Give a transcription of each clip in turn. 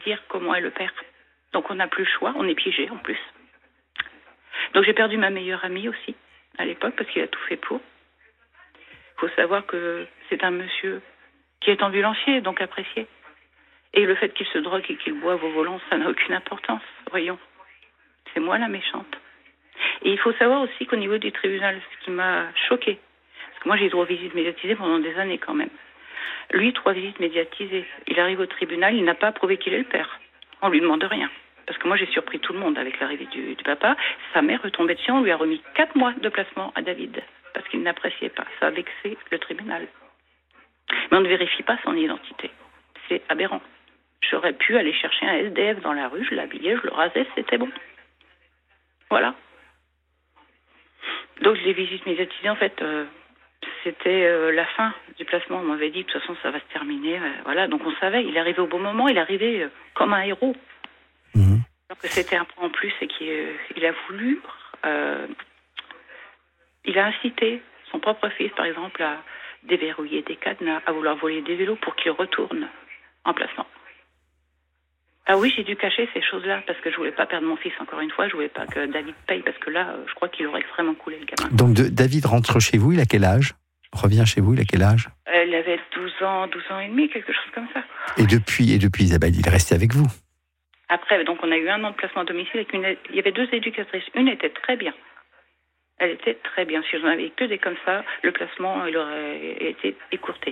dire comment est le père. Donc on n'a plus le choix, on est piégé en plus. Donc j'ai perdu ma meilleure amie aussi, à l'époque, parce qu'il a tout fait pour. Il faut savoir que c'est un monsieur qui est ambulancier, donc apprécié. Et le fait qu'il se drogue et qu'il boive au volant, ça n'a aucune importance, voyons. C'est moi la méchante. Et il faut savoir aussi qu'au niveau du tribunal, ce qui m'a choquée, parce que moi j'ai eu droit aux visites médiatisées pendant des années quand même. Lui, 3 visites médiatisées. Il arrive au tribunal, il n'a pas prouvé qu'il est le père. On lui demande rien. Parce que moi j'ai surpris tout le monde avec l'arrivée du papa. Sa mère retombait dessus, on lui a remis 4 mois de placement à David. Parce qu'il n'appréciait pas. Ça a vexé le tribunal. Mais on ne vérifie pas son identité. C'est aberrant. J'aurais pu aller chercher un SDF dans la rue, je l'habillais, je le rasais, c'était bon. Voilà. Donc les visites médiatisées, en fait, c'était la fin du placement. On m'avait dit, de toute façon, ça va se terminer. Voilà, donc on savait, il est arrivé au bon moment, il est arrivé comme un héros. Mmh. Alors que c'était un point en plus et qu'il a voulu... il a incité son propre fils, par exemple, à déverrouiller des cadenas, à vouloir voler des vélos pour qu'il retourne en placement. Ah oui, j'ai dû cacher ces choses-là parce que je voulais pas perdre mon fils encore une fois. Je voulais pas que David paye parce que là, je crois qu'il aurait vraiment coulé le gamin. Donc David rentre chez vous, il a quel âge ? Revient chez vous, il a quel âge ? Il avait 12 ans et demi, quelque chose comme ça. Et depuis Isabelle, il est resté avec vous ? Après, donc on a eu 1 an de placement à domicile avec il y avait 2 éducatrices. Une était très bien. Elle était très bien. Si j'en avais que des comme ça, le placement il aurait été écourté.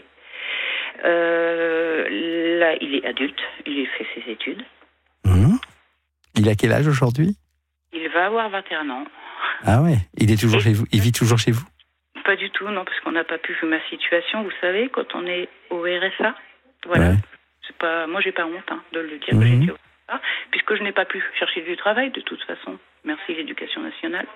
Là, il est adulte, il a fait ses études. Mmh. Il a quel âge aujourd'hui ? Il va avoir 21 ans. Ah ouais, il est toujours chez vous. Il vit toujours chez vous ? Pas du tout, non, parce qu'on n'a pas pu vu ma situation. Vous savez, quand on est au RSA, voilà. Ouais. C'est pas, moi, j'ai pas honte de le dire que j'étais au RSA, puisque je n'ai pas pu chercher du travail de toute façon. Merci l'Éducation nationale.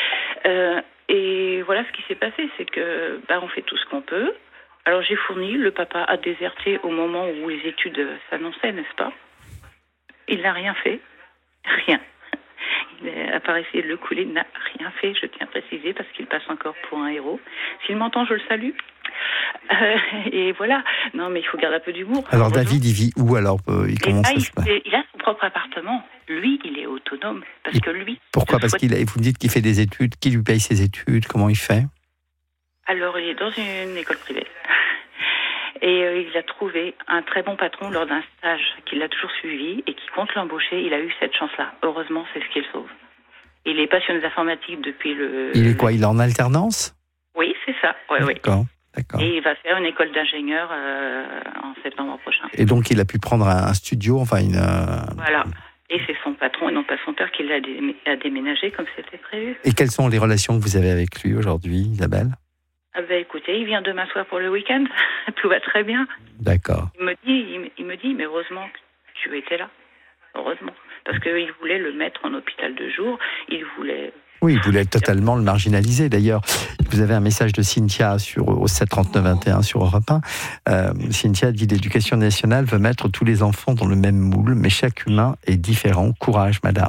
Et voilà, ce qui s'est passé, c'est que on fait tout ce qu'on peut. Alors j'ai fourni, le papa a déserté au moment où les études s'annonçaient, n'est-ce pas ? Il n'a rien fait, rien. À part essayer de le couler, il n'a rien fait, je tiens à préciser, parce qu'il passe encore pour un héros. S'il m'entend, je le salue. Et voilà, non mais il faut garder un peu d'humour. Alors David, il vit où alors ? Comment ça se passe ? Il a son propre appartement. Lui, il est autonome, parce que lui... Pourquoi ? Parce vous me dites qu'il fait des études, qui lui paye ses études, comment il fait ? Alors, il est dans une école privée. Et il a trouvé un très bon patron lors d'un stage qui l'a toujours suivi et qui compte l'embaucher. Il a eu cette chance-là. Heureusement, c'est ce qu'il sauve. Il est passionné d'informatique depuis le... Il est quoi ? Il est en alternance ? Oui, c'est ça. Ouais, D'accord. Et il va faire une école d'ingénieur en septembre prochain. Et donc, il a pu prendre un studio, enfin une... Voilà. Et c'est son patron et non pas son père qui l'a déménagé comme c'était prévu. Et quelles sont les relations que vous avez avec lui aujourd'hui, Isabelle ? Écoutez, il vient demain soir pour le week-end. Tout va très bien. D'accord. Il me dit, mais heureusement que tu étais là. Heureusement. Parce qu'il voulait le mettre en hôpital de jour. Oui, il voulait totalement le marginaliser. D'ailleurs, vous avez un message de Cynthia au 7 39 21 sur Europe 1. Cynthia dit « L'Éducation nationale veut mettre tous les enfants dans le même moule, mais chaque humain est différent. Courage, madame. »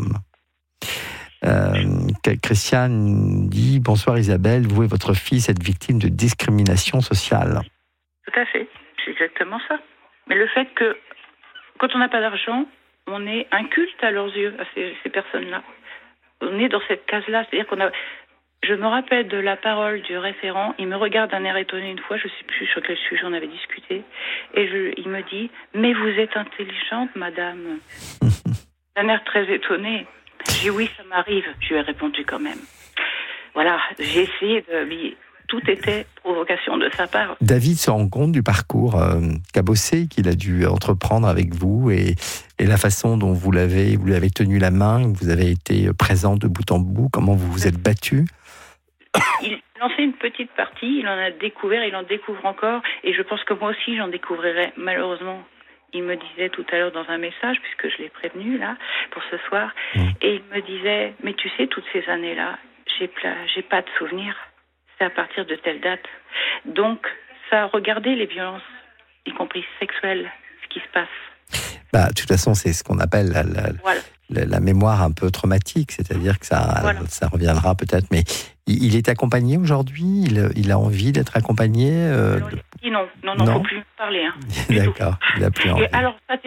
Christiane dit « Bonsoir Isabelle, vous et votre fils êtes victime de discrimination sociale. » Tout à fait, c'est exactement ça. Mais le fait que, quand on n'a pas d'argent, on est inculte à leurs yeux, à ces personnes-là. On est dans cette case-là, c'est-à-dire je me rappelle de la parole du référent, il me regarde d'un air étonné une fois, je ne sais plus sur quel sujet on avait discuté, et il me dit « Mais vous êtes intelligente, madame ?» D'un air très étonné. J'ai dit « Oui, ça m'arrive », je lui ai répondu quand même. Voilà, j'ai essayé de... Tout était provocation de sa part. David se rend compte du parcours cabossé qu'il a dû entreprendre avec vous et la façon dont vous lui avez tenu la main, vous avez été présent de bout en bout, comment vous vous êtes battu. Il en fait une petite partie, il en a découvert, il en découvre encore, et je pense que moi aussi j'en découvrirai. Malheureusement, il me disait tout à l'heure dans un message, puisque je l'ai prévenu là pour ce soir, et il me disait, mais tu sais, toutes ces années-là, j'ai pas de souvenirs. C'est à partir de telle date. Donc, ça a regardé les violences, y compris sexuelles, ce qui se passe. De toute façon, c'est ce qu'on appelle la mémoire un peu traumatique, c'est-à-dire que ça reviendra peut-être. Mais il est accompagné aujourd'hui ? Il a envie d'être accompagné Non, faut plus parler. Hein, D'accord, il n'a plus envie. Et alors,